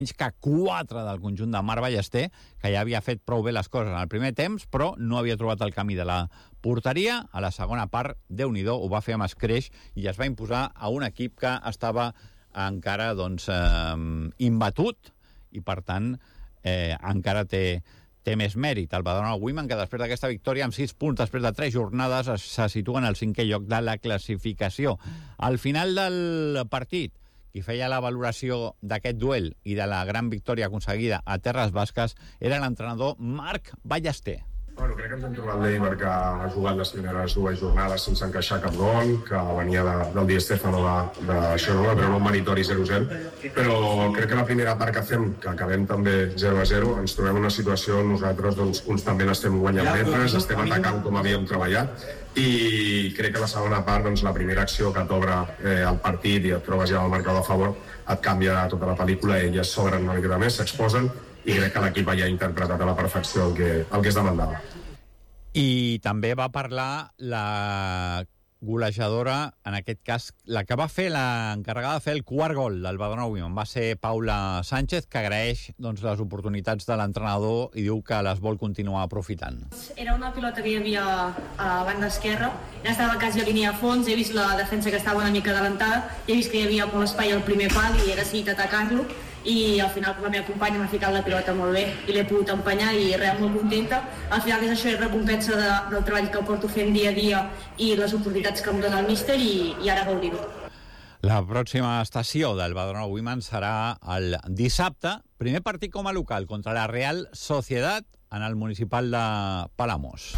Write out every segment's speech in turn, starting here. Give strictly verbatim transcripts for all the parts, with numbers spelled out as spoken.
menys que quatre del conjunt de Marc Ballester, que ja havia fet prou bé les coses en el primer temps, però no havia trobat el camí de la porteria. A la segona part, Déu-n'hi-do, ho va fer amb escreix i es va imposar a un equip que estava encara doncs, eh, imbatut i, per tant, eh, encara té, té més mèrit. El Badalona Women, que després d'aquesta victòria, amb sis punts després de tres jornades, es, se situen al cinquè lloc de la classificació. Al final del partit, qui feia la valoració d'aquest duel i de la gran victòria aconseguida a Terres Basques era l'entrenador Marc Ballester. Bueno, crec que ens hem trobat l'Eibar que ha jugat les primeres dues jornades sense encaixar cap gol, que venia de, del Di Stéfano de, de Xerona, però no un meritori zero zero. Però crec que la primera part que fem, que acabem també zero a zero, ens trobem en una situació on nosaltres doncs, constantment estem guanyant metres, estem atacant com havíem treballat, i crec que la segona part, doncs, la primera acció que t'obre eh, el partit i et trobes ja el marcador a favor, et canvia tota la pel·lícula, elles s'obren una miqueta més, s'exposen, i crec que l'equip ja ha interpretat a la perfecció el que, el que es demandava. I també va parlar la golejadora, en aquest cas, la que va fer l'encarregada de fer el quart gol del Badalona Women, va ser Paula Sánchez, que agraeix doncs, les oportunitats de l'entrenador i diu que les vol continuar aprofitant. Era una pilota que hi havia a la banda esquerra, ja estava quasi a línia de fons, he vist la defensa que estava una mica adelantada, he vist que hi havia molt espai al primer pal i he decidit atacar-lo, i al final la meva companya m'ha ficat la pilota molt bé i l'he pogut empenyar i res, molt contenta. Al final és això, és recompensa de, del treball que porto fent dia a dia i les oportunitats que em dona el míster i, i ara gaudir-ho. La pròxima estació del Badalona Women serà el dissabte, primer partit com a local contra la Real Sociedad en el municipal de Palamós.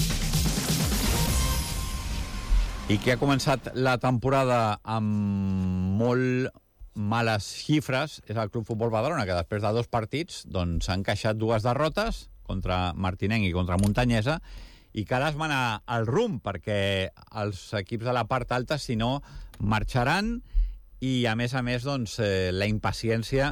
I qui ha començat la temporada amb molt males xifres és el Club Futbol Badalona, que després de dos partits doncs, han encaixat dues derrotes contra Martinenc i contra Muntanyesa, i cal esmenar el rumb perquè els equips de la part alta, si no, marxaran, i a més a més doncs, eh, la impaciència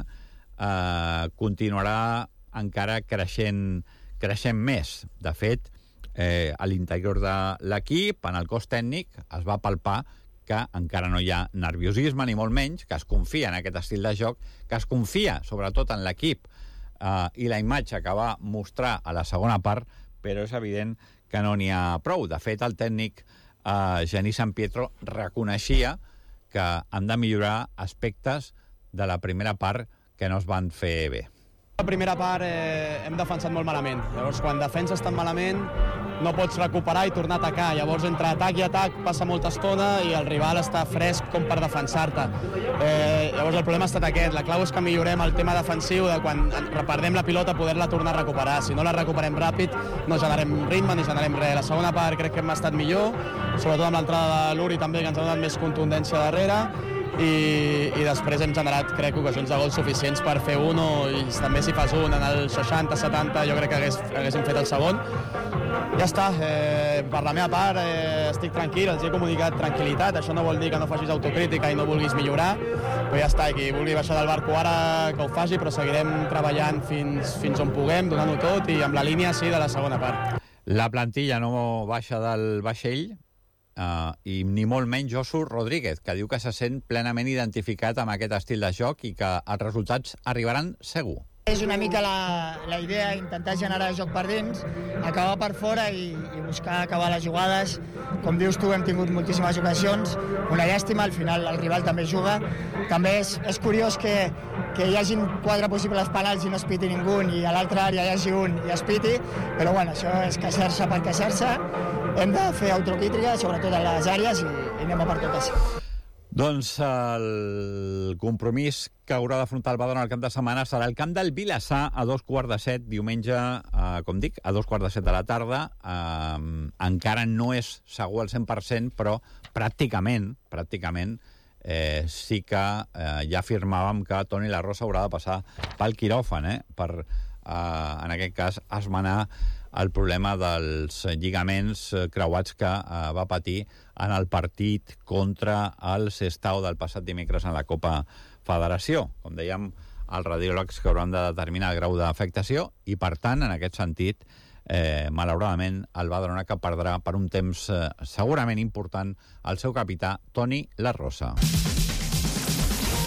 eh, continuarà encara creixent, creixent més. De fet, eh, a l'interior de l'equip, en el cos tècnic, es va palpar que encara no hi ha nerviosisme, ni molt menys, que es confia en aquest estil de joc, que es confia sobretot en l'equip eh, i la imatge que va mostrar a la segona part, però és evident que no n'hi ha prou. De fet, el tècnic eh, Genís San Pietro reconeixia que han de millorar aspectes de la primera part que no es van fer bé. La primera part eh, hem defensat molt malament. Llavors, quan defenses tan malament, no pots recuperar i tornar a atacar. Llavors, entre atac i atac passa molta estona i el rival està fresc com per defensar-te. Eh, llavors, el problema ha estat aquest. La clau és que millorem el tema defensiu de quan perdem la pilota poder-la tornar a recuperar. Si no la recuperem ràpid, no generem ritme ni generem res. La segona part crec que hem estat millor, sobretot amb l'entrada de l'Uri també, que ens ha donat més contundència darrere. I, i després hem generat, crec, ocasions de gols suficients per fer un, i també si fas un en el seixanta setanta jo crec que hagués, haguéssim fet el segon. Ja està, eh, per la meva part eh, estic tranquil, els he comunicat tranquil·litat, això no vol dir que no facis autocrítica i no vulguis millorar, però ja està, qui vulgui baixar del barco ara que ho faci, però seguirem treballant fins, fins on puguem, donant-ho tot i amb la línia sí de la segona part. La plantilla no baixa del vaixell, Uh, i ni molt menys Josu Rodríguez, que diu que se sent plenament identificat amb aquest estil de joc i que els resultats arribaran segur. És una mica la, la idea, intentar generar joc per dins, acabar per fora i, i buscar acabar les jugades. Com dius tu, hem tingut moltíssimes ocasions, una llàstima, al final el rival també juga. També és, és curiós que, que hi hagin quatre possibles penals i no es piti ningú, i a l'altra àrea hi hagi un i es piti, però bueno, això és queixar-se per queixar-se. Hem de fer autocrítica, sobretot a les àrees, i, i anem a per totes. Doncs el compromís que haurà d'afrontar el Badalona al cap de setmana serà el camp del Vilassar a dos quarts de set, diumenge, eh, com dic, a dos quarts de set de la tarda. Eh, encara no és segur al cent per cent, però pràcticament, pràcticament, eh, sí que eh, ja afirmàvem que Toni La Rosa haurà de passar pel quiròfan, eh, per, eh, en aquest cas, esmenar el problema dels lligaments creuats que eh, va patir en el partit contra el Sestao del passat dimecres en la Copa Federació. Com dèiem, els radiòlegs que hauran de determinar el grau d'afectació i, per tant, en aquest sentit, eh, malauradament, el Badalona que perdrà per un temps eh, segurament important el seu capità, Toni La Rosa.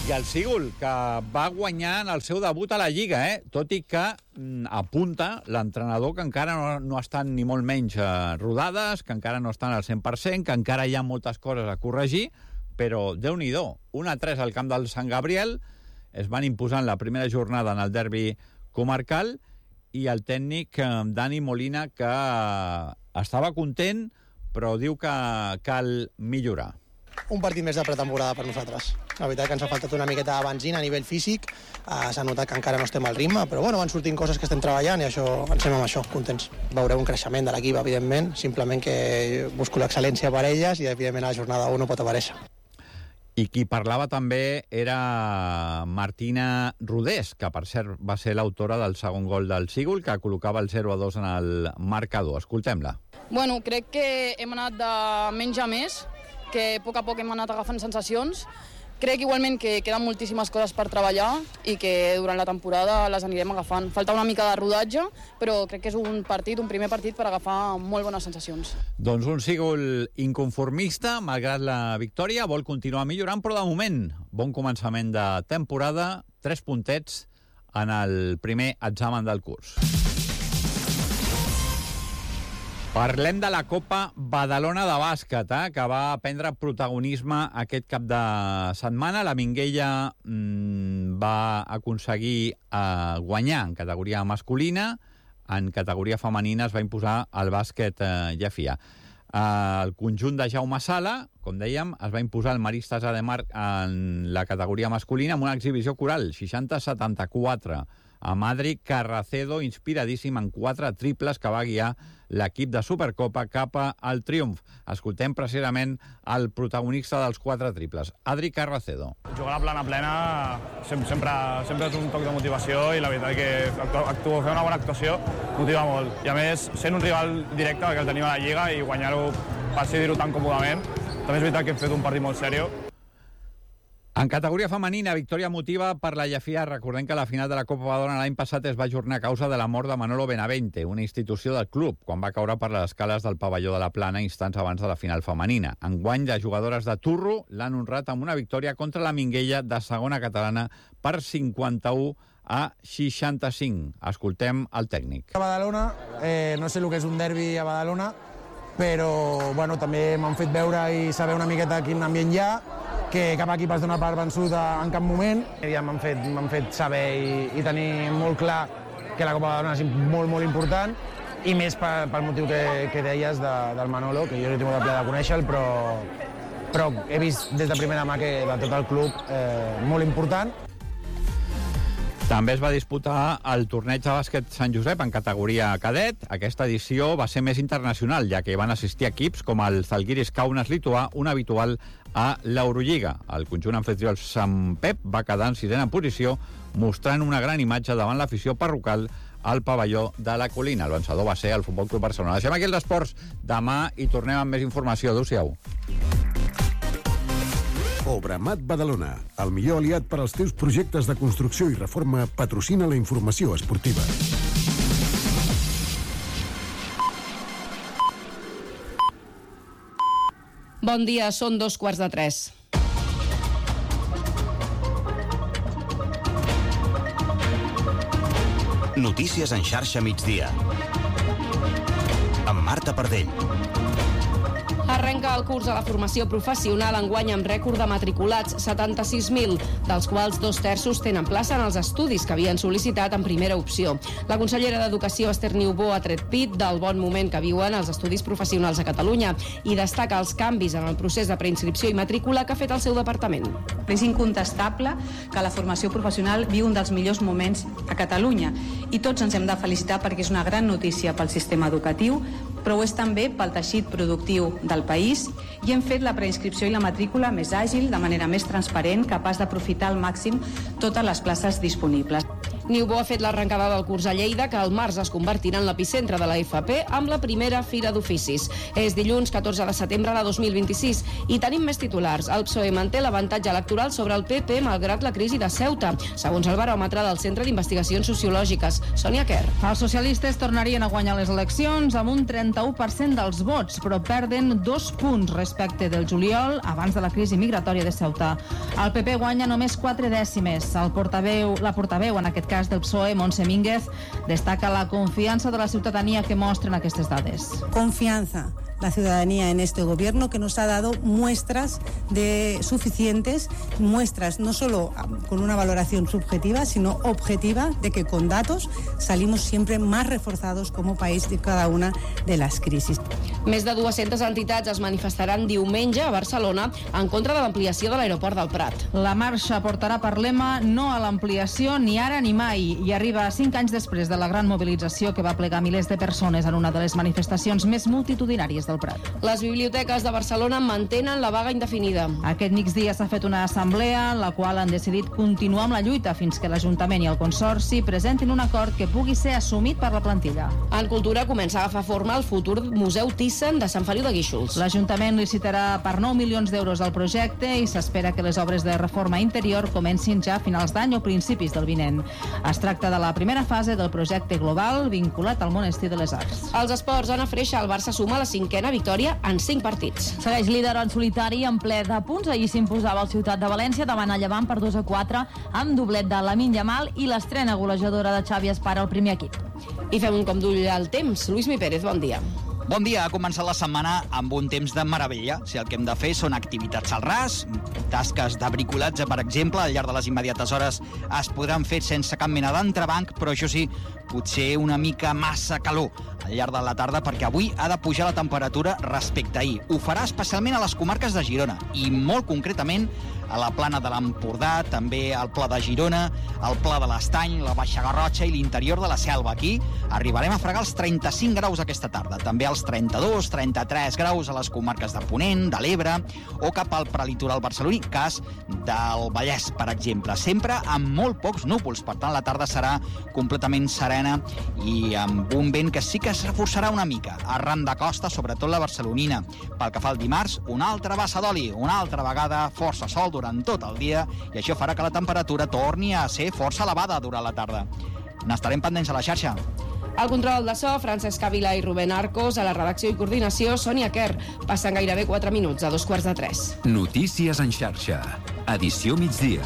I el Sigul, que va guanyar en el seu debut a la Lliga, eh? Tot i que mm, apunta l'entrenador que encara no, no estan ni molt menys eh, rodades, que encara no estan al cent per cent, que encara hi ha moltes coses a corregir, però Déu-n'hi-do, un a tres al camp del Sant Gabriel, es van imposar en la primera jornada en el derbi comarcal, i el tècnic eh, Dani Molina, que eh, estava content, però diu que cal millorar. Un partit més de pretemporada per nosaltres. La veritat que ens ha faltat una miqueta de benzina a nivell físic. Uh, S'ha notat que encara no estem al ritme, però bueno, van sortint coses que estem treballant i això ens anem amb això, contents. Veureu un creixement de l'equip, evidentment, simplement que busco l'excel·lència per elles i, evidentment, a la jornada un no pot aparèixer. I qui parlava també era Martina Rodés, que, per cert, va ser l'autora del segon gol del Sigul, que col·locava el zero a dos en el marcador. Escoltem-la. Bueno, crec que hem anat de menys a més, que a poc a poc hem anat agafant sensacions. Crec igualment que queden moltíssimes coses per treballar i que durant la temporada les anirem agafant. Falta una mica de rodatge, però crec que és un partit, un primer partit per agafar molt bones sensacions. Doncs un Sigul inconformista, malgrat la victòria, vol continuar millorant, però de moment, bon començament de temporada, tres puntets en el primer examen del curs. Parlem de la Copa Badalona de bàsquet, eh, que va prendre protagonisme aquest cap de setmana. La Minguella mmm, va aconseguir eh, guanyar en categoria masculina, en categoria femenina es va imposar el bàsquet eh, Llafia. Eh, el conjunt de Jaume Sala, com dèiem, es va imposar el Maristes Ademar en la categoria masculina amb una exhibició coral, seixanta a setanta-quatre. A Madrid, Carracedo, inspiradíssim en quatre triples que va guiar l'equip de Supercopa cap al triomf. Escoltem precisament el protagonista dels quatre triples, Adri Carracedo. Jugar a plana plena sempre, sempre, sempre és un toc de motivació i la veritat que actuar, actuar, fer una bona actuació motiva molt. I a més, sent un rival directe que el tenim a la Lliga i guanyar-ho, per si dir-ho tan còmodament, també és veritat que hem fet un partit molt seriós. En categoria femenina, victòria emotiva per la Llafia. Recordem que la final de la Copa Badalona l'any passat es va ajornar a causa de la mort de Manolo Benavente, una institució del club, quan va caure per les escales del pavelló de la Plana instants abans de la final femenina. Enguany, de jugadores de Turro l'han honrat amb una victòria contra la Minguella de segona catalana per cinquanta-u a seixanta-cinc. Escoltem el tècnic. A Badalona, eh, no sé el que és un derbi a Badalona, però bueno, també m'han fet veure i saber una miqueta quin ambient hi ha, que cap equip es dona per vençut en cap moment. Ja m'han fet, m'han fet saber i, i tenir molt clar que la Copa Badalona és molt, molt important, i més pel, pel motiu que, que deies de, del Manolo, que jo no he tingut el plaer de conèixer-lo, però, però he vist des de primera mà que de tot el club eh, molt important. També es va disputar el torneig de bàsquet Sant Josep en categoria cadet. Aquesta edició va ser més internacional, ja que hi van assistir equips com el Zalgiris Kaunas lituà, un habitual a l'Eurolliga. El conjunt anfitrió, el Sant Pep, va quedar en sisena posició, mostrant una gran imatge davant l'afició parroquial al pavelló de la Colina. El vencedor va ser el Futbol Club Barcelona. Deixem aquí els esports. Demà i tornem amb més informació. Adéu-siau. Obramat Badalona, el millor aliat per als teus projectes de construcció i reforma, patrocina la informació esportiva. Bon dia, són dos quarts de tres. Notícies en xarxa migdia. Amb Marta Pardell. Arrenca el curs a la formació professional enguany amb rècord de matriculats, setanta-sis mil, dels quals dos terços tenen plaça en els estudis que havien sol·licitat en primera opció. La consellera d'Educació, Esther Niubó, ha tret pit del bon moment que viuen els estudis professionals a Catalunya i destaca els canvis en el procés de preinscripció i matrícula que ha fet el seu departament. És incontestable que la formació professional viu un dels millors moments a Catalunya i tots ens hem de felicitar perquè és una gran notícia pel sistema educatiu, però ho és també pel teixit productiu del país i hem fet la preinscripció i la matrícula més àgil, de manera més transparent, capaç d'aprofitar al màxim totes les places disponibles. Niubó ha fet l'arrencada del curs a Lleida, que al març es convertirà en l'epicentre de la F P amb la primera Fira d'Oficis. És dilluns catorze de setembre de dos mil vint-i-sis i tenim més titulars. El P S O E manté l'avantatge electoral sobre el P P malgrat la crisi de Ceuta, segons el baròmetre del Centre d'Investigacions Sociològiques. Sònia Quer. Els socialistes tornarien a guanyar les eleccions amb un trenta-u per cent dels vots, però perden dos punts respecte del juliol abans de la crisi migratòria de Ceuta. El P P guanya només quatre dècimes. El portaveu, la portaveu, en aquest cas del P S O E, Montse Mínguez, destaca la confiança de la ciutadania que mostren aquestes dades. Confianza. La ciudadanía en este gobierno que nos ha dado muestras de suficientes, muestras no solo con una valoración subjetiva, sino objetiva, de que con datos salimos siempre más reforzados como país de cada una de las crisis. Més de dues-centes entitats es manifestaran diumenge a Barcelona en contra de l'ampliació de l'aeroport del Prat. La marxa portarà per lema no a l'ampliació ni ara ni mai i arriba cinc anys després de la gran mobilització que va plegar milers de persones en una de les manifestacions més multitudinàries del Prat. Les biblioteques de Barcelona mantenen la vaga indefinida. Aquest migdia s'ha fet una assemblea en la qual han decidit continuar amb la lluita fins que l'Ajuntament i el Consorci presentin un acord que pugui ser assumit per la plantilla. En cultura comença a agafar forma el futur Museu Thyssen de Sant Feliu de Guíxols. L'Ajuntament licitarà per nou milions d'euros al projecte i s'espera que les obres de reforma interior comencin ja a finals d'any o principis del vinent. Es tracta de la primera fase del projecte global vinculat al Monestir de les Arts. Als esports, Anna Freixa, el Barça suma la cinquena victòria en cinc partits. Segueix líder en solitari en ple de punts. Ahir s'imposava el Ciutat de València davant el Llevant per dos a quatre amb doblet de Lamine Yamal i l'estrena golejadora de Xavi Espara al primer equip. I fem un com d'ull al temps. Luis Mi Pérez, bon dia. Bon dia, ha començat la setmana amb un temps de meravella. Si el que hem de fer són activitats al ras, tasques de bricolatge, per exemple, al llarg de les immediates hores es podran fer sense cap mena d'entrebanc, però això sí, potser una mica massa calor al llarg de la tarda, perquè avui ha de pujar la temperatura respecte a ahir. Ho farà especialment a les comarques de Girona i molt concretament a la plana de l'Empordà, també al Pla de Girona, al Pla de l'Estany, la Baixa Garrotxa i l'interior de la Selva. Aquí arribarem a fregar els trenta-cinc graus aquesta tarda, també als trenta-dos, trenta-tres graus a les comarques de Ponent, de l'Ebre o cap al prelitoral barceloní, cas del Vallès, per exemple. Sempre amb molt pocs núvols, per tant la tarda serà completament serena i amb un vent que sí que es reforçarà una mica, arran de costa, sobretot la barcelonina. Pel que fa al dimarts, una altra bassa d'oli, una altra vegada força sol durant tot el dia i això farà que la temperatura torni a ser força elevada durant la tarda. N'estarem pendents a la xarxa. Al control de so, Francesc Avila i Rubén Arcos. A la redacció i coordinació, Sònia Quer. Passen gairebé quatre minuts a dos quarts de tres. Notícies en xarxa. Edició migdia.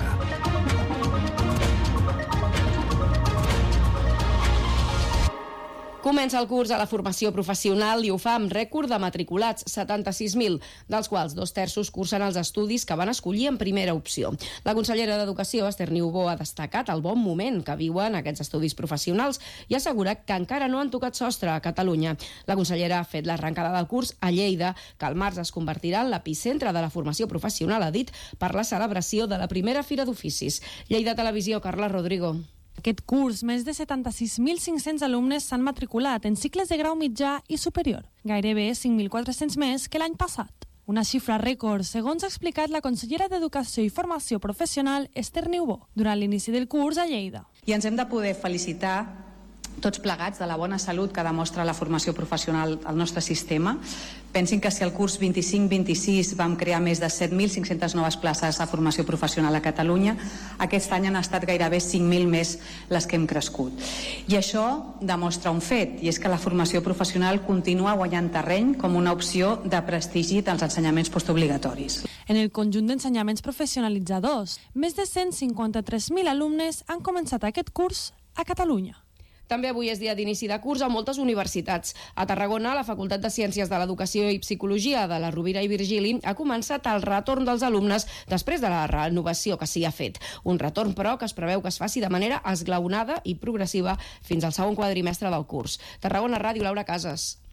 Comença el curs a la formació professional i ho fa amb rècord de matriculats, setanta-sis mil, dels quals dos terços cursen els estudis que van escollir en primera opció. La consellera d'Educació, Esther Niubó, ha destacat el bon moment que viuen aquests estudis professionals i ha assegurat que encara no han tocat sostre a Catalunya. La consellera ha fet l'arrencada del curs a Lleida, que al març es convertirà en l'epicentre de la formació professional, ha dit, per la celebració de la primera Fira d'Oficis. Lleida Televisió, Carla Rodrigo. Aquest curs, més de setanta-sis mil cinc-cents alumnes s'han matriculat en cicles de grau mitjà i superior, gairebé cinc mil quatre-cents més que l'any passat. Una xifra rècord, segons ha explicat la consellera d'Educació i Formació Professional, Esther Niubó, durant l'inici del curs a Lleida. I ens hem de poder felicitar tots plegats de la bona salut que demostra la formació professional al nostre sistema. Pensin que si el curs vint-i-cinc vint-i-sis vam crear més de set mil cinc-centes noves places de formació professional a Catalunya, aquest any han estat gairebé cinc mil més les que hem crescut. I això demostra un fet, i és que la formació professional continua guanyant terreny com una opció de prestigi dels ensenyaments postobligatoris. En el conjunt d'ensenyaments professionalitzadors, més de cent cinquanta-tres mil alumnes han començat aquest curs a Catalunya. També avui és dia d'inici de curs a moltes universitats. A Tarragona, la Facultat de Ciències de l'Educació i Psicologia de la Rovira i Virgili ha començat el retorn dels alumnes després de la renovació que s'hi ha fet. Un retorn, però, que es preveu que es faci de manera esglaonada i progressiva fins al segon quadrimestre del curs. Tarragona Ràdio, Laura Casas.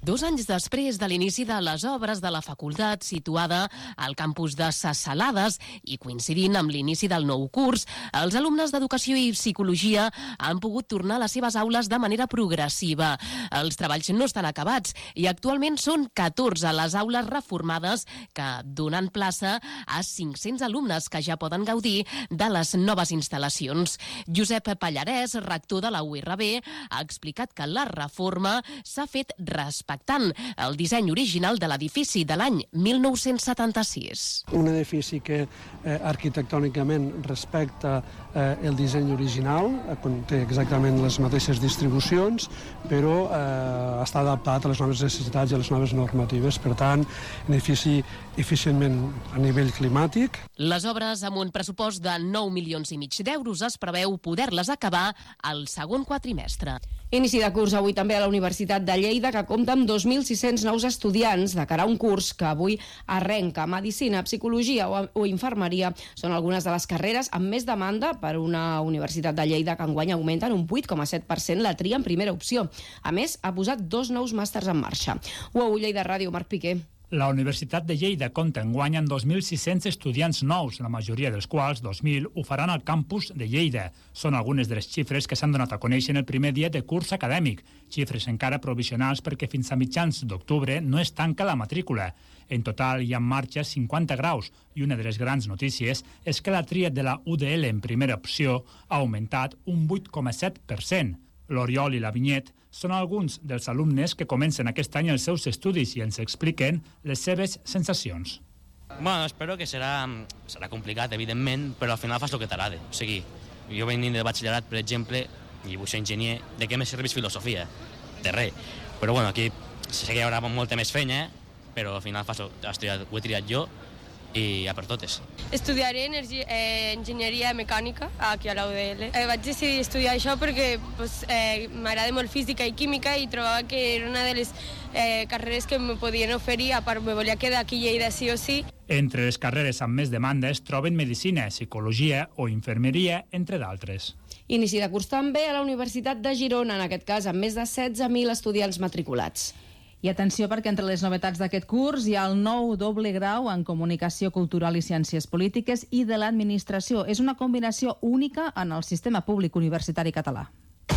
Dos anys després de l'inici de les obres de la facultat situada al campus de Ses Salades i coincidint amb l'inici del nou curs, els alumnes d'Educació i Psicologia han pogut tornar a les seves aules de manera progressiva. Els treballs no estan acabats i actualment són catorze les aules reformades que donen plaça a cinc-cents alumnes que ja poden gaudir de les noves instal·lacions. Josep Pallarès, rector de la U R B, ha explicat que la reforma s'ha fet respectant el disseny original de l'edifici de l'any mil nou-cents setanta-sis. Un edifici que eh, arquitectònicament respecta eh, el disseny original, eh, té exactament les mateixes distribucions, però eh, està adaptat a les noves necessitats i a les noves normatives. Per tant, un edifici eficientment a nivell climàtic. Les obres, amb un pressupost de nou milions i mig d'euros, es preveu poder-les acabar al segon quatrimestre. Inici de curs avui també a la Universitat de Lleida, que compta amb dos mil sis-cents nous estudiants de cara a un curs que avui arrenca. Medicina, psicologia o, o infermeria són algunes de les carreres amb més demanda per una Universitat de Lleida que enguany augmenta en un vuit coma set per cent la tria en primera opció. A més, ha posat dos nous màsters en marxa. U A U Lleida Ràdio, Marc Piqué. La Universitat de Lleida compta enguany amb dos mil sis-cents estudiants nous, la majoria dels quals, dos mil, ho faran al campus de Lleida. Són algunes de les xifres que s'han donat a conèixer en el primer dia de curs acadèmic, xifres encara provisionals perquè fins a mitjans d'octubre no es tanca la matrícula. En total hi ha en marxa cinquanta graus i una de les grans notícies és que la tria de la U D L en primera opció ha augmentat un vuit coma set per cent. L'Oriol i la Vinyet són alguns dels alumnes que comencen aquest any els seus estudis i ens expliquen les seves sensacions. Bueno, espero que serà, serà complicat, evidentment, però al final fas el que t'agrada. O sigui, jo venint de batxillerat, per exemple, i vull ser enginyer, de què me serveix filosofia? De res. Però bueno, aquí sé que hi haurà molta més feina, però al final fas, ho he triat jo, i a per totes. Estudiaré energia, eh, enginyeria mecànica aquí a la U D L. Eh, vaig decidir estudiar això perquè pues, eh, m'agrada molt física i química i trobava que era una de les eh, carreres que em podien oferir, a part me volia quedar aquí a Lleida sí o sí. Entre les carreres amb més demanda es troben medicina, psicologia o infermeria, entre d'altres. Inici de curs també a la Universitat de Girona, en aquest cas amb més de setze mil estudiants matriculats. I atenció, perquè entre les novetats d'aquest curs hi ha el nou doble grau en Comunicació Cultural i Ciències Polítiques i de l'Administració. És una combinació única en el sistema públic universitari català.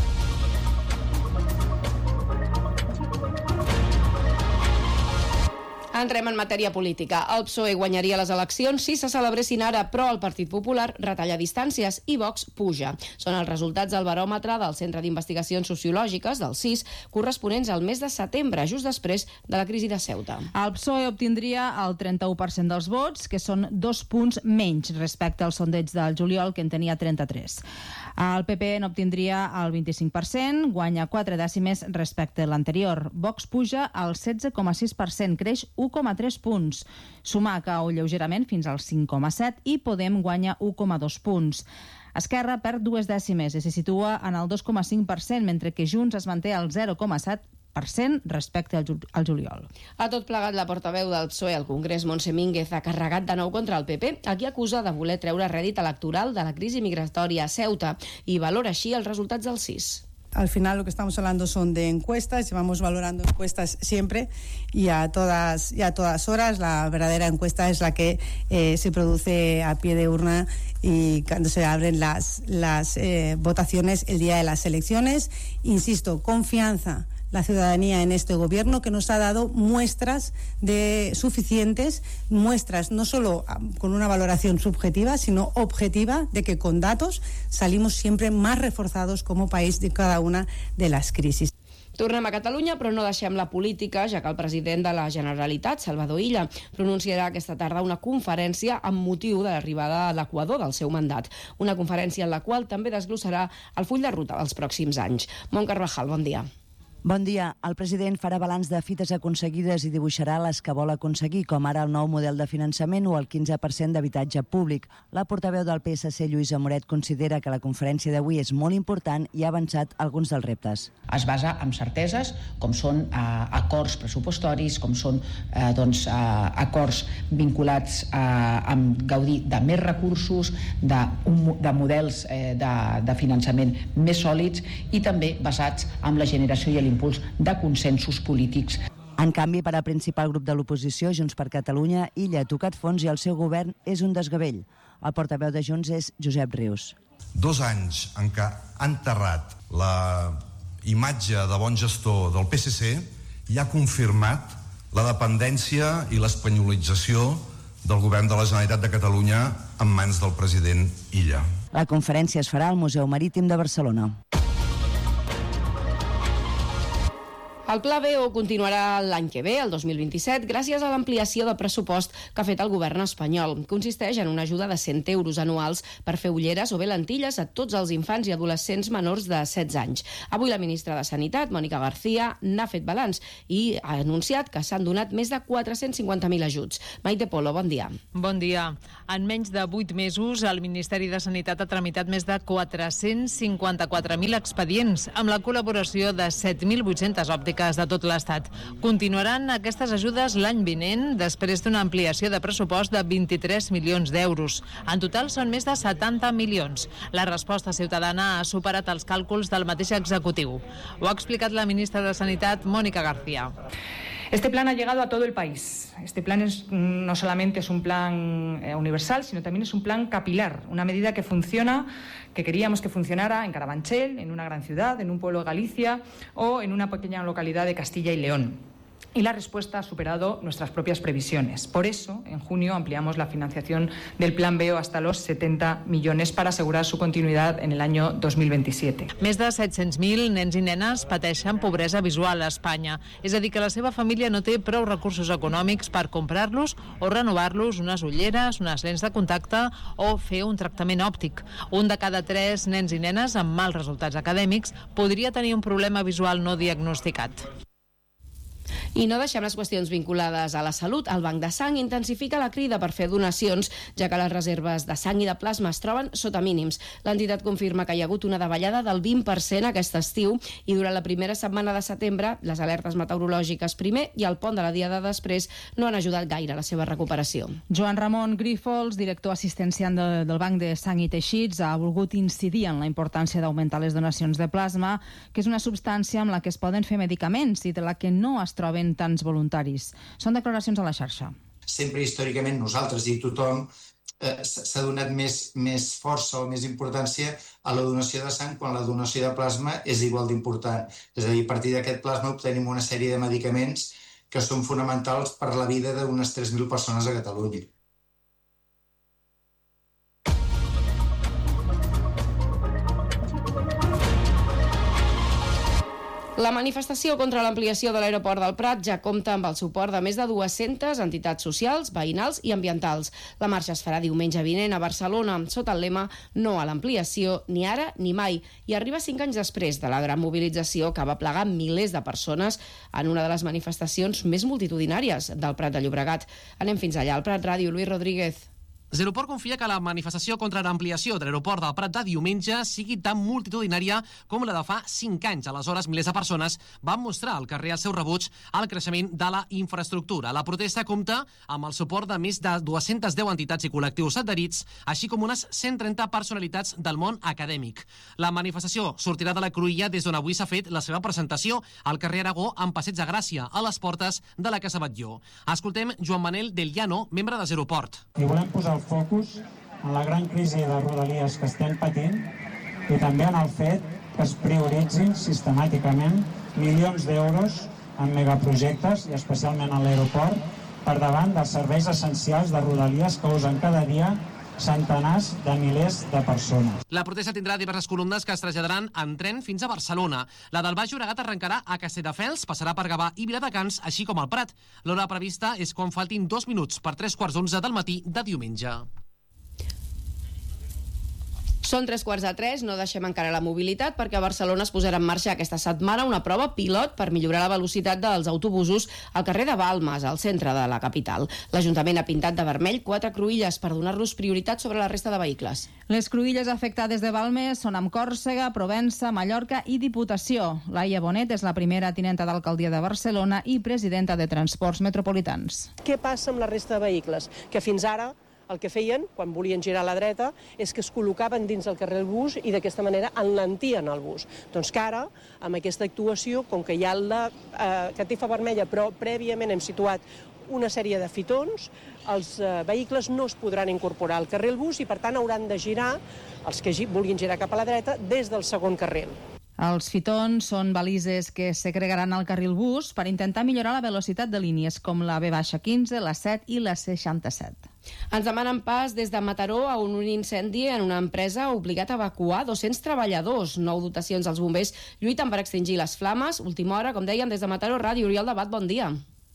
Entrem en matèria política. El P S O E guanyaria les eleccions si se celebressin ara, però el Partit Popular retalla distàncies i Vox puja. Són els resultats del baròmetre del Centre d'Investigacions Sociològiques, del C I S, corresponents al mes de setembre, just després de la crisi de Ceuta. El P S O E obtindria el trenta-u per cent dels vots, que són dos punts menys respecte al sondeig del juliol, que en tenia trenta-tres. El P P n'obtindria el vint-i-cinc per cent, guanya quatre dècimes respecte a l'anterior. Vox puja al setze coma sis per cent, creix u coma tres punts. Sumar cau lleugerament fins al cinc coma set i Podem guanya u coma dos punts. Esquerra perd dues dècimes i se situa en el dos coma cinc per cent, mentre que Junts es manté al zero coma set per cent respecte al, ju al juliol. A tot plegat, la portaveu del P S O E al Congrés, Montse Mínguez, ha carregat de nou contra el P P, a qui acusa de voler treure rèdit electoral de la crisi migratòria a Ceuta i valora així els resultats del C I S. Al final lo que estamos hablando son de encuestas, llevamos valorando encuestas siempre y a todas, y a todas horas. La verdadera encuesta es la que eh, se produce a pie de urna y cuando se abren las, las eh, votaciones el día de las elecciones. Insisto, confianza la ciudadanía en este gobierno, que nos ha dado muestras de suficientes, muestras no solo con una valoración subjetiva, sino objetiva, de que con datos salimos siempre más reforzados como país de cada una de las crisis. Tornem a Catalunya, però no deixem la política, ja que el president de la Generalitat, Salvador Illa, pronunciarà aquesta tarda una conferència amb motiu de l'arribada a l'Equador del seu mandat. Una conferència en la qual també desglossarà el full de ruta dels pròxims anys. Mont Carvajal, bon dia. Bon dia. El president farà balanç de fites aconseguides i dibuixarà les que vol aconseguir, com ara el nou model de finançament o el quinze per cent d'habitatge públic. La portaveu del P S C, Lluïsa Moret, considera que la conferència d'avui és molt important i ha avançat alguns dels reptes. Es basa en certeses, com són eh, acords pressupostaris, com són eh, doncs, eh, acords vinculats eh, amb gaudir de més recursos, de, un, de models eh, de, de finançament més sòlids i també basats en la generació i l'impuls de consensos polítics. En canvi, per al principal grup de l'oposició, Junts per Catalunya, Illa ha tocat fons i el seu govern és un desgavell. El portaveu de Junts és Josep Rius. Dos anys en què ha enterrat la imatge de bon gestor del P S C i ha confirmat la dependència i l'espanyolització del govern de la Generalitat de Catalunya en mans del president Illa. La conferència es farà al Museu Marítim de Barcelona. El Pla B O continuarà l'any que ve, el dos mil vint-i-set, gràcies a l'ampliació de pressupost que ha fet el govern espanyol. Consisteix en una ajuda de cent euros anuals per fer ulleres o bé lentilles a tots els infants i adolescents menors de setze anys. Avui la ministra de Sanitat, Mònica García, n'ha fet balanç i ha anunciat que s'han donat més de quatre-cents cinquanta mil ajuts. Maite Polo, bon dia. Bon dia. En menys de vuit mesos, el Ministeri de Sanitat ha tramitat més de quatre-cents cinquanta-quatre mil expedients, amb la col·laboració de set mil vuit-centes òptiques de tot l'Estat. Continuaran aquestes ajudes l'any vinent, després d'una ampliació de pressupost de vint-i-tres milions d'euros. En total són més de setanta milions. La resposta ciutadana ha superat els càlculs del mateix executiu. Ho ha explicat la ministra de Sanitat, Mónica García. Este plan ha llegado a todo el país. Este plan es, no solamente es un plan eh, universal, sino también es un plan capilar, una medida que funciona, que queríamos que funcionara en Carabanchel, en una gran ciudad, en un pueblo de Galicia o en una pequeña localidad de Castilla y León. Y la respuesta ha superado nuestras propias previsiones. Por eso, en junio ampliamos la financiación del Plan B O hasta los setenta millones para asegurar su continuidad en el año dos mil veintisiete. Més de set-cents mil nens i nenes pateixen pobresa visual a Espanya. És a dir, que la seva família no té prou recursos econòmics per comprar-los o renovar-los unes ulleres, unes lents de contacte o fer un tractament òptic. Un de cada tres nens i nenes amb mals resultats acadèmics podria tenir un problema visual no diagnosticat. I no deixem les qüestions vinculades a la salut. El Banc de Sang intensifica la crida per fer donacions, ja que les reserves de sang i de plasma es troben sota mínims. L'entitat confirma que hi ha hagut una davallada del vint per cent aquest estiu i durant la primera setmana de setembre les alertes meteorològiques primer i el pont de la diada després no han ajudat gaire a la seva recuperació. Joan Ramon Grífols, director assistencial de, del Banc de Sang i Teixits, ha volgut incidir en la importància d'augmentar les donacions de plasma, que és una substància amb la que es poden fer medicaments i de la que no es troben tants voluntaris. Són declaracions a la xarxa. Sempre històricament nosaltres i tothom eh, s'ha donat més, més força o més importància a la donació de sang quan la donació de plasma és igual d'important. És a dir, a partir d'aquest plasma obtenim una sèrie de medicaments que són fonamentals per la vida d'unes tres mil persones a Catalunya. La manifestació contra l'ampliació de l'aeroport del Prat ja compta amb el suport de més de dues-centes entitats socials, veïnals i ambientals. La marxa es farà diumenge vinent a Barcelona, sota el lema «No a l'ampliació, ni ara ni mai», i arriba cinc anys després de la gran mobilització que va plegar milers de persones en una de les manifestacions més multitudinàries del Prat de Llobregat. Anem fins allà, al Prat Ràdio, Lluís Rodríguez. Zeroport confia que la manifestació contra l'ampliació de l'aeroport del Prat de diumenge sigui tan multitudinària com la de fa cinc anys. Aleshores, milers de persones van mostrar al carrer el seu rebuig al creixement de la infraestructura. La protesta compta amb el suport de més de dues-centes deu entitats i col·lectius adherits, així com unes cent trenta personalitats del món acadèmic. La manifestació sortirà de la Cruïlla des d'on avui s'ha fet la seva presentació al carrer Aragó amb Passeig de Gràcia, a les portes de la Casa Batlló. Escoltem Joan Manel Del Llano, membre de Zeroport. I volem posar el focus en la gran crisi de Rodalies que estem patint i també en el fet que es prioritzin sistemàticament milions d'euros en megaprojectes i especialment a l'aeroport per davant dels serveis essencials de Rodalies que usen cada dia centenars de milers de persones. La protesta tindrà diverses columnes que es traslladaran en tren fins a Barcelona. La del Baix Llobregat arrencarà a Castelldefels, passarà per Gavà i Viladecans, així com al Prat. L'hora prevista és quan faltin dos minuts per tres quarts d'onze del matí de diumenge. Són tres quarts de tres, no deixem encara la mobilitat perquè a Barcelona es posarà en marxa aquesta setmana una prova pilot per millorar la velocitat dels autobusos al carrer de Balmes, al centre de la capital. L'Ajuntament ha pintat de vermell quatre cruïlles per donar-los prioritat sobre la resta de vehicles. Les cruïlles afectades de Balmes són amb Còrsega, Provença, Mallorca i Diputació. Laia Bonet és la primera tinenta d'alcaldia de Barcelona i presidenta de Transports Metropolitans. Què passa amb la resta de vehicles? Que fins ara el que feien, quan volien girar a la dreta, és que es col·locaven dins del carril bus i d'aquesta manera enlentien el bus. Doncs que ara, amb aquesta actuació, com que hi ha la eh, catifa vermella, però prèviament hem situat una sèrie de fitons, els eh, vehicles no es podran incorporar al carril bus i, per tant, hauran de girar, els que vulguin girar cap a la dreta, des del segon carril. Els fitons són balises que segregaran al carril bus per intentar millorar la velocitat de línies com la B quinze, la set i la seixanta-set. Ens demanen pas des de Mataró a un incendi en una empresa obligat a evacuar dos-cents treballadors. Nou dotacions als bombers lluiten per extingir les flames. Última hora, com dèiem, des de Mataró Ràdio. Oriol Debat, bon dia.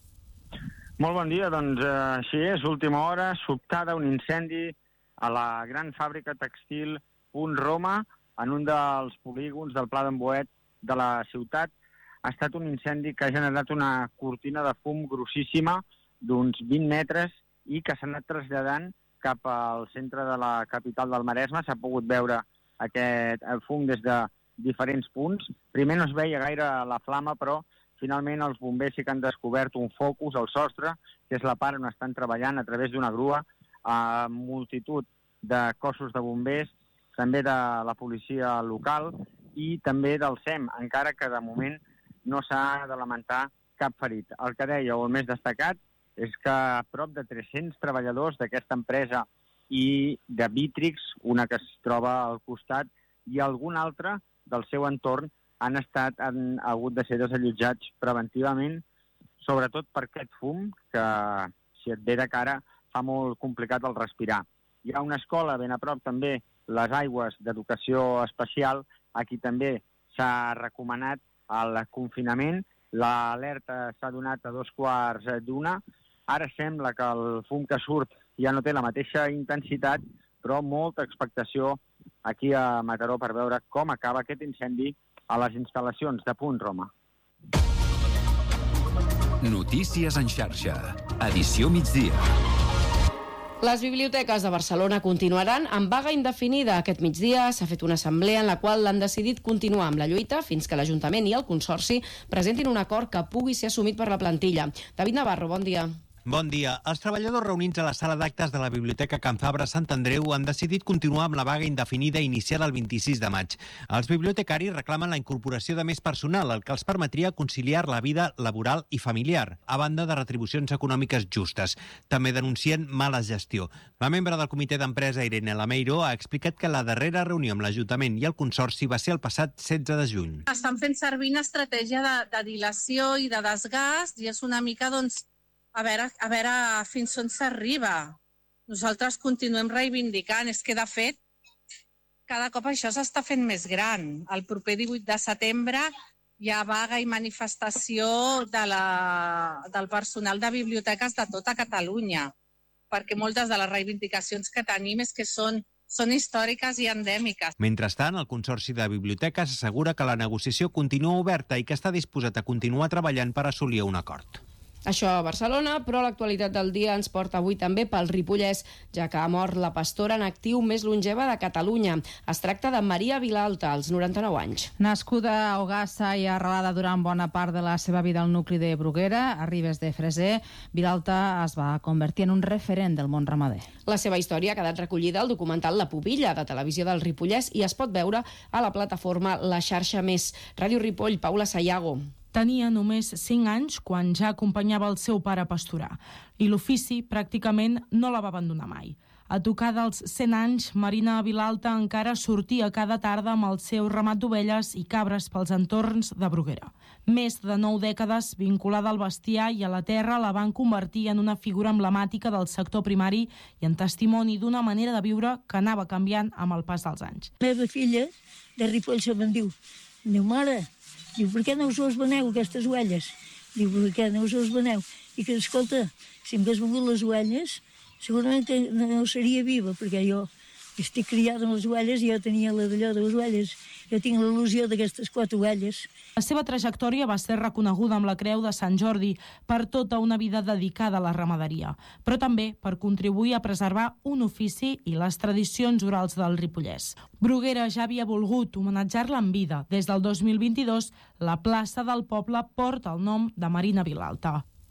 Molt bon dia, doncs eh, així és, última hora, sobtada un incendi a la gran fàbrica tèxtil Punt Roma, en un dels polígons del Pla d'en Boet de la ciutat. Ha estat un incendi que ha generat una cortina de fum grossíssima d'uns vint metres i que s'ha anat traslladant cap al centre de la capital del Maresme. S'ha pogut veure aquest el fum des de diferents punts. Primer no es veia gaire la flama, però finalment els bombers sí que han descobert un focus al sostre, que és la part on estan treballant a través d'una grua a multitud de cossos de bombers, també de la policia local i també del S E M, encara que de moment no s'ha de lamentar cap ferit. El que deia, o el més destacat, és que a prop de tres-cents treballadors d'aquesta empresa i de Vítrix, una que es troba al costat, i algun altre del seu entorn, han estat han hagut de ser desallotjats preventivament, sobretot per aquest fum, que si et ve de cara fa molt complicat el respirar. Hi ha una escola ben a prop també, les Aigües d'Educació Especial, aquí també s'ha recomanat el confinament, l'alerta s'ha donat a dos quarts d'una, ara sembla que el fum que surt ja no té la mateixa intensitat, però molta expectació aquí a Mataró per veure com acaba aquest incendi a les instal·lacions de Punt Roma. Notícies en xarxa. Edició migdia. Les biblioteques de Barcelona continuaran amb vaga indefinida. Aquest migdia s'ha fet una assemblea en la qual han decidit continuar amb la lluita fins que l'Ajuntament i el Consorci presentin un acord que pugui ser assumit per la plantilla. David Navarro, bon dia. Bon dia. Els treballadors reunits a la sala d'actes de la Biblioteca Can Fabra Sant Andreu han decidit continuar amb la vaga indefinida iniciada el vint-i-sis de maig. Els bibliotecaris reclamen la incorporació de més personal, el que els permetria conciliar la vida laboral i familiar, a banda de retribucions econòmiques justes. També denuncien mala gestió. La membre del comitè d'empresa, Irene Lameiro, ha explicat que la darrera reunió amb l'Ajuntament i el Consorci va ser el passat setze de juny. Estan fent servir una estratègia de, de dilació i de desgast i és una mica, doncs, A veure, a veure fins on s'arriba. Nosaltres continuem reivindicant. És que, de fet, cada cop això s'està fent més gran. El proper divuit de setembre hi ha vaga i manifestació de la, del personal de biblioteques de tota Catalunya, perquè moltes de les reivindicacions que tenim és que són, són històriques i endèmiques. Mentrestant, el Consorci de Biblioteques assegura que la negociació continua oberta i que està disposat a continuar treballant per assolir un acord. Això a Barcelona, però l'actualitat del dia ens porta avui també pel Ripollès, ja que ha mort la pastora en actiu més longeva de Catalunya. Es tracta de Maria Vilalta, als noranta-nou anys. Nascuda a Ogassa i arrelada durant bona part de la seva vida al nucli de Bruguera, a Ribes de Freser, Vilalta es va convertir en un referent del món ramader. La seva història ha quedat recollida al documental La Pubilla, de Televisió del Ripollès, i es pot veure a la plataforma La Xarxa Més. Ràdio Ripoll, Paula Sayago. Tenia només cinc anys quan ja acompanyava el seu pare a pasturar i l'ofici pràcticament no la va abandonar mai. A tocar dels cent anys, Marina Vilalta encara sortia cada tarda amb el seu ramat d'ovelles i cabres pels entorns de Bruguera. Més de nou dècades vinculada al bestiar i a la terra la van convertir en una figura emblemàtica del sector primari i en testimoni d'una manera de viure que anava canviant amb el pas dels anys. La meva filla de Ripoll se me'n diu, diu, mare, diu, per què no us les veneu, aquestes ovelles? Diu, per què no us les veneu? I que, escolta, si em hagués venut les ovelles, segurament no seria viva, perquè jo estic criada amb les ovelles i jo tenia la d'allò de les ovelles. Jo tinc l'il·lusió d'aquestes quatre ovelles. La seva trajectòria va ser reconeguda amb la Creu de Sant Jordi per tota una vida dedicada a la ramaderia, però també per contribuir a preservar un ofici i les tradicions orals del Ripollès. Bruguera ja havia volgut homenatjar-la en vida. Des del dos mil vint-i-dos, la plaça del poble porta el nom de Marina Vilalta.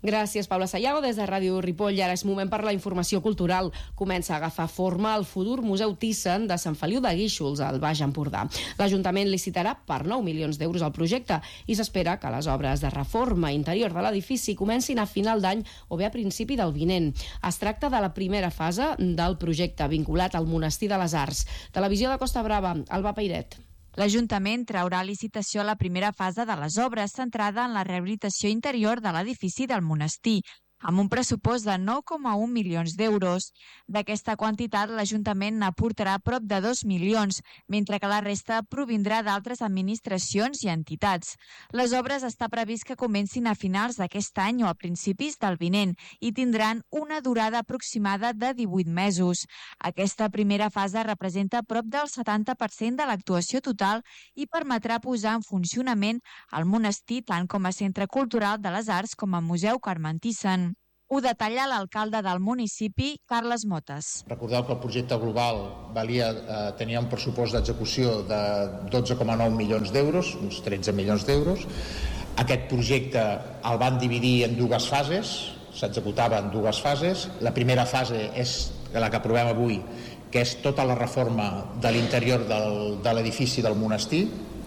Gràcies, Paula Sayago, des de Ràdio Ripoll. Ara és moment per la informació cultural. Comença a agafar forma el futur Museu Thyssen de Sant Feliu de Guíxols, al Baix Empordà. L'Ajuntament licitarà per nou milions d'euros el projecte i s'espera que les obres de reforma interior de l'edifici comencin a final d'any o bé a principi del vinent. Es tracta de la primera fase del projecte vinculat al Monestir de les Arts. Televisió de Costa Brava, Alba Pairet. L'Ajuntament traurà a licitació la primera fase de les obres centrada en la rehabilitació interior de l'edifici del monestir, amb un pressupost de nou coma un milions d'euros. D'aquesta quantitat, l'Ajuntament n'aportarà prop de dos milions, mentre que la resta provindrà d'altres administracions i entitats. Les obres està previst que comencin a finals d'aquest any o a principis del vinent i tindran una durada aproximada de divuit mesos. Aquesta primera fase representa prop del setanta per cent de l'actuació total i permetrà posar en funcionament el monestir tant com a centre cultural de les arts com a museu Carme Thyssen. Ho detalla l'alcalde del municipi, Carles Motes. Recordeu que el projecte global valia, eh, tenia un pressupost d'execució de dotze coma nou milions d'euros, uns tretze milions d'euros. Aquest projecte el van dividir en dues fases, s'executava en dues fases. La primera fase és la que aprovem avui, que és tota la reforma de l'interior del, de l'edifici del monestir,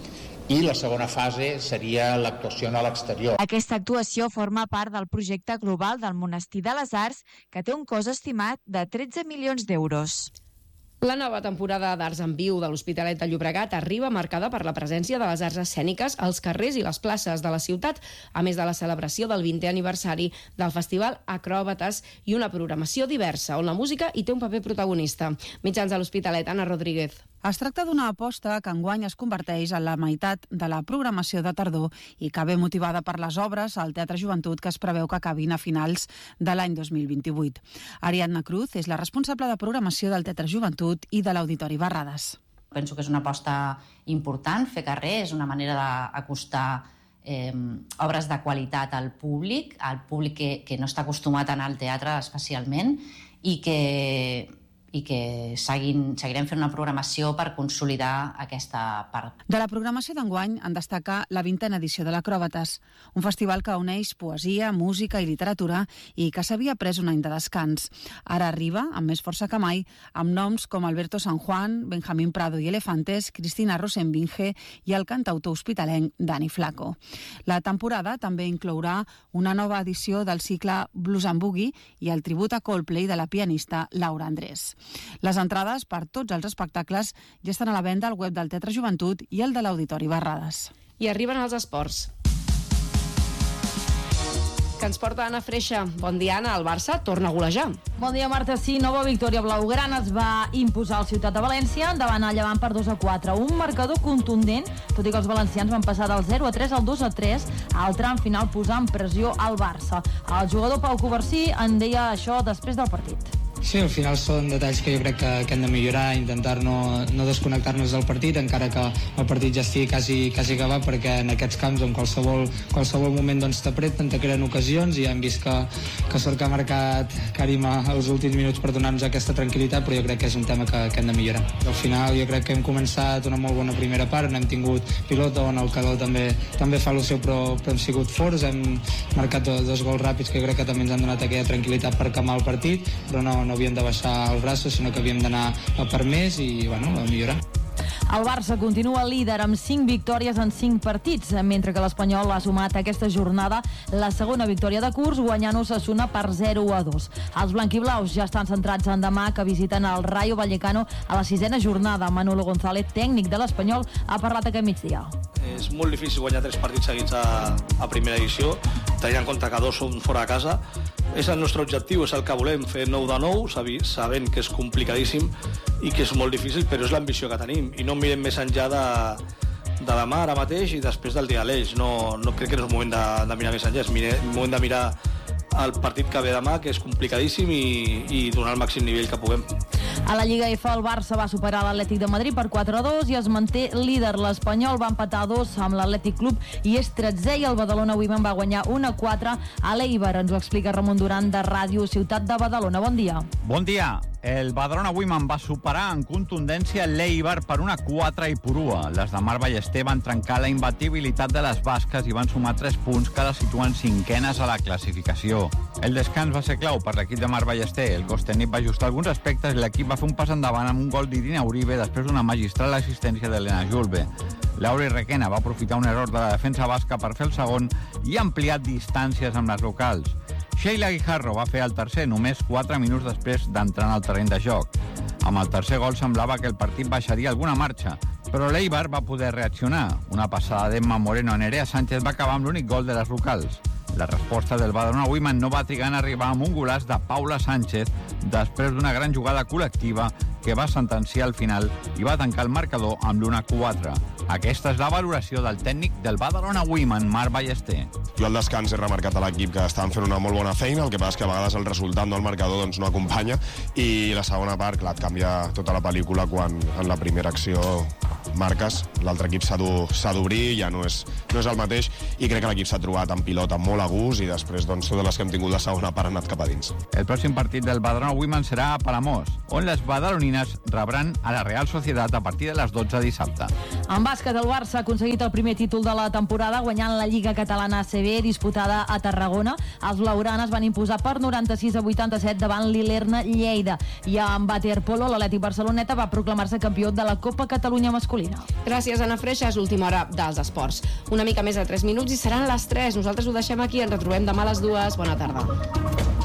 i la segona fase seria l'actuació a l'exterior. Aquesta actuació forma part del projecte global del Monestir de les Arts, que té un cost estimat de tretze milions d'euros. La nova temporada d'Arts en Viu de l'Hospitalet de Llobregat arriba marcada per la presència de les arts escèniques als carrers i les places de la ciutat, a més de la celebració del vintè aniversari del Festival Acròbates i una programació diversa, on la música hi té un paper protagonista. Mitjans de l'Hospitalet, Anna Rodríguez. Es tracta d'una aposta que enguany es converteix en la meitat de la programació de tardor i que ve motivada per les obres al Teatre Joventut que es preveu que acabin a finals de l'any dos mil vint-i-vuit. Ariadna Cruz és la responsable de programació del Teatre Joventut i de l'Auditori Barrades. Penso que és una aposta important, fer carrer, és una manera d'acostar eh, obres de qualitat al públic, al públic que, que no està acostumat a anar al teatre especialment i que... i que seguin, seguirem fent una programació per consolidar aquesta part. De la programació d'enguany en destaca la vintena edició de l'Acròbates, un festival que uneix poesia, música i literatura i que s'havia pres un any de descans. Ara arriba, amb més força que mai, amb noms com Alberto San Juan, Benjamín Prado i Elefantes, Cristina Rosenbinge i el cantautor hospitalenc Dani Flaco. La temporada també inclourà una nova edició del cicle Blues and Boogie i el tribut a Coldplay de la pianista Laura Andrés. Les entrades per tots els espectacles ja estan a la venda al web del Teatre Joventut i el de l'Auditori Barrades. I arriben els esports, que ens porta Anna Freixa. Bon dia, Anna. El Barça torna a golejar. Bon dia, Marta. Sí, nova victòria blaugrana es va imposar al Ciutat de València davant el Llevant per dos a quatre. Un marcador contundent, tot i que els valencians van passar del zero a tres al dos a tres, al tram final posant pressió al Barça. El jugador Pau Covarsí en deia això després del partit. Sí, al final són detalls que jo crec que, que hem de millorar, intentar no, no desconnectar-nos del partit, encara que el partit ja estigui quasi, quasi acabat, perquè en aquests camps, en qualsevol, qualsevol moment doncs, t'apreten, te creen ocasions, i ja hem vist que, que sort que ha marcat Karim als últims minuts per donar-nos aquesta tranquil·litat, però jo crec que és un tema que, que hem de millorar. Al final jo crec que hem començat una molt bona primera part, on hem tingut pilota, on el Cadó també, també fa el seu, però, però hem sigut forts, hem marcat dos, dos gols ràpids que crec que també ens han donat aquella tranquil·litat per calmar el partit, però no, no havíem de baixar el braç, sinó que havíem d'anar a per més i, bueno, a millorar. El Barça continua líder amb cinc victòries en cinc partits, mentre que l'Espanyol ha sumat aquesta jornada la segona victòria de curs, guanyant Osasuna per zero a dos. Els blanquiblaus ja estan centrats en demà, que visiten el Rayo Vallecano a la sisena jornada. Manolo González, tècnic de l'Espanyol, ha parlat aquest migdia. És molt difícil guanyar tres partits seguits a, a primera edició, tenint en compte que dos són fora de casa. És el nostre objectiu, és el que volem, fer nou de nou, sabent que és complicadíssim i que és molt difícil, però és l'ambició que tenim. I no mirem més enllà de, de demà, ara mateix, i després del dia de l'Eix. No, no crec que no és moment de, de mirar més enllà, és el moment de mirar el partit que ve demà, que és complicadíssim, i, i donar el màxim nivell que puguem. A la Lliga F, el Barça va superar l'Atlètic de Madrid per quatre a dos i es manté líder. L'Espanyol va empatar a dos amb l'Atlètic Club i és tretzè, i el Badalona Women va guanyar un a quatre a l'Eibar. Ens ho explica Ramon Duran, de Ràdio Ciutat de Badalona. Bon dia. Bon dia. El Badalona Women va superar en contundència l'Eibar per una quatre i purua. Les de Mar Ballester van trencar la imbatibilitat de les basques i van sumar tres punts que les situen cinquenes a la classificació. El descans va ser clau per l'equip de Mar Ballester. El cos tècnic va ajustar alguns aspectes i l'equip va fer un pas endavant amb un gol d'Irina Uribe després d'una magistral assistència d'Helena Julve. Lauri Requena va aprofitar un error de la defensa basca per fer el segon i ha ampliat distàncies amb les locals. Sheila Guijarro va fer el tercer només quatre minuts després d'entrar en el terreny de joc. Amb el tercer gol semblava que el partit baixaria alguna marxa, però l'Eibar va poder reaccionar. Una passada d'Emma Moreno a Nerea Sánchez va acabar amb l'únic gol de les locals. La resposta del Badalona Women no va trigar en arribar amb un golaç de Paula Sánchez després d'una gran jugada col·lectiva que va sentenciar al final i va tancar el marcador amb l'u a quatre. Aquesta és la valoració del tècnic del Badalona Women, Marc Ballester. Jo al descans he remarcat a l'equip que estaven fent una molt bona feina, el que passa és que a vegades el resultat no el marcador doncs, no acompanya, i la segona part, clar, et canvia tota la pel·lícula quan en la primera acció marques, l'altre equip s'ha d'obrir, ja no és, no és el mateix, i crec que l'equip s'ha trobat en pilota molt a gust i després doncs, totes les que hem tingut la segona part han anat cap a dins. El pròxim partit del Badalona Women serà a Palamós, on les badalonines rebran a la Real Societat a partir de les dotze dissabte. En bàsquet, el Barça ha aconseguit el primer títol de la temporada guanyant la Lliga Catalana A C B disputada a Tarragona. Els blaugranes van imposar per noranta-sis a vuitanta-set davant l'Ilerna Lleida. I amb waterpolo, l'Atlètic Barceloneta va proclamar-se campió de la Copa Catalunya masculina. Gràcies, Anna Freixa. És l'última hora dels esports. Una mica més de tres minuts i seran les tres. Nosaltres ho deixem aquí. Ens retrobem demà a les dues. Bona tarda.